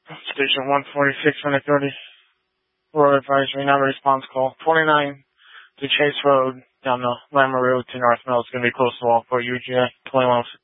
Station 146, minute 30. Road advisory, not a response call. 29 to Chase Road, down the Lamar Road to North Mill. It's going to be close to Walport, UGA 2106.